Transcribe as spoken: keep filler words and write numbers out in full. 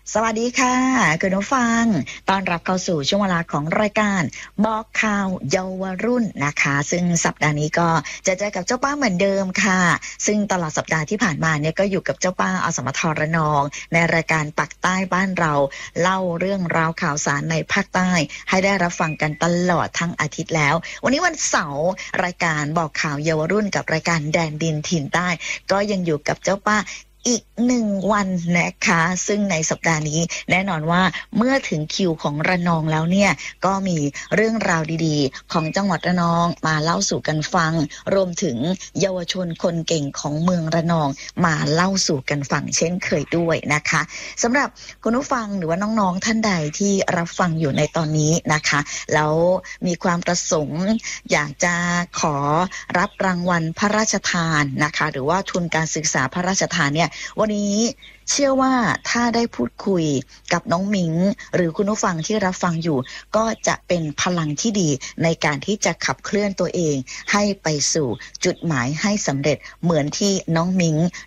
สวัสดีค่ะคุณผู้ฟังต้อนรับเข้าสู่ช่วงเวลาของรายการบอกข่าวเยาวรุ่นนะคะซึ่งสัปดาห์นี้ก็จะเจอกับเจ้าป้าเหมือนเดิมค่ะซึ่งตลอดสัปดาห์ที่ผ่านมาเนี่ยก็อยู่กับเจ้าป้าอสมทระนองในรายการปักใต้บ้านเราเล่าเรื่องราวข่าวสารในภาคใต้ให้ได้รับฟังกันตลอดทั้งอาทิตย์แล้ววันนี้วันเสาร์รายการบอกข่าวเยาวรุ่นกับรายการแดนดินถิ่นใต้ก็ยังอยู่กับเจ้าป้าอีกหนึ่งวันนะคะซึ่งในสัปดาห์นี้แน่นอนว่าเมื่อถึงคิวของระนองแล้วเนี่ยก็มีเรื่องราวดีๆของจังหวัดระนองมาเล่าสู่กันฟังรวมถึงเยาวชนคนเก่งของเมืองระนองมาเล่าสู่กันฟังเช่นเคยด้วยนะคะสำหรับคุณผู้ฟังหรือว่าน้องๆท่านใดที่รับฟังอยู่ในตอนนี้นะคะแล้วมีความประสงค์อยากจะขอรับรางวัลพระราชทานนะคะหรือว่าทุนการศึกษาพระราชทานเนี่ยวันนี้เชื่อว่าถ้าได้พูดคุยกับน้องมิงหรือคุณผู้ฟังที่รับฟังอยู่ก็จะเป็นพลังที่ดีในการที่จะขับเคลื่อนตัวเองให้ไปสู่จุดหมายให้สำเร็จเหมือนที่น้องมิง